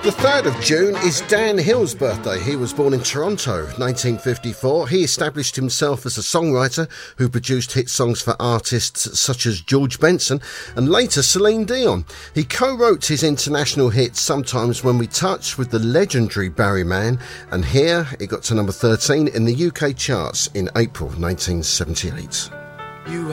The 3rd of June is Dan Hill's birthday. He was born in Toronto, 1954. He established himself as a songwriter who produced hit songs for artists such as George Benson and later Celine Dion. He co-wrote his international hit Sometimes When We Touch with the legendary Barry Mann, and here it got to number 13 in the UK charts in April 1978.